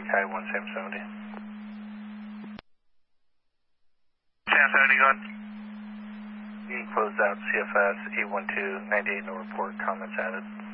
Kai 1 Sam 70. Sam 70 going. You can close out CFS 81298, no report, comments added.